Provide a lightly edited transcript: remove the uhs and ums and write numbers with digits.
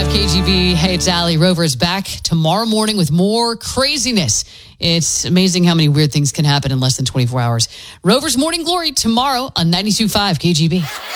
92.5 KGB. Hey, it's Allie. Rover's back tomorrow morning with more craziness. It's amazing how many weird things can happen in less than 24 hours. Rover's Morning Glory tomorrow on 92.5 KGB.